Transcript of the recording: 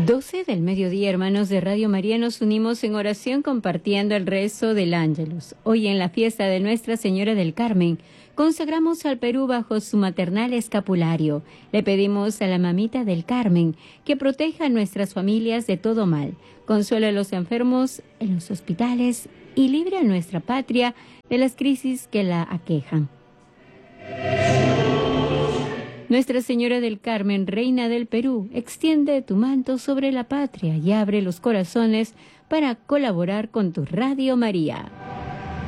12 del mediodía, hermanos de Radio María, nos unimos en oración compartiendo el rezo del Ángelus. Hoy en la fiesta de Nuestra Señora del Carmen, consagramos al Perú bajo su maternal escapulario. Le pedimos a la Mamita del Carmen que proteja a nuestras familias de todo mal, consuele a los enfermos en los hospitales y libre a nuestra patria de las crisis que la aquejan. Nuestra Señora del Carmen, Reina del Perú, extiende tu manto sobre la patria y abre los corazones para colaborar con tu Radio María.